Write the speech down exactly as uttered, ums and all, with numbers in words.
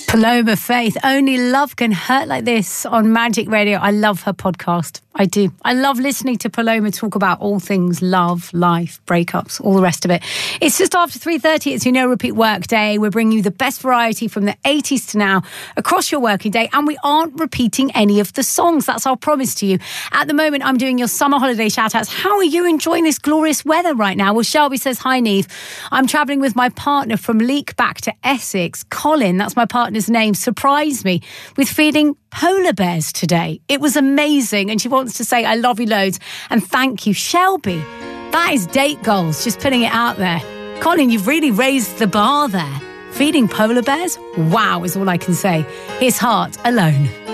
Paloma Faith, Only Love Can Hurt Like This on Magic Radio. I love her podcast. I do. I love listening to Paloma talk about all things love, life, breakups, all the rest of it. It's just after three thirty. It's your No Repeat Work Day. We're bringing you the best variety from the eighties to now across your working day, and we aren't repeating any of the songs. That's our promise to you. At the moment, I'm doing your summer holiday shout-outs. How are you enjoying this glorious weather right now? Well, Shelby says, hi, Neve. I'm travelling with my partner from Leek back to Essex. Colin, that's my partner's name, surprised me with feeding polar bears today. It was amazing, and she wants to say I love you loads and thank you. Shelby, that is date goals, just putting it out there. Colin, you've really raised the bar there. Feeding polar bears? Wow, is all I can say. His heart alone.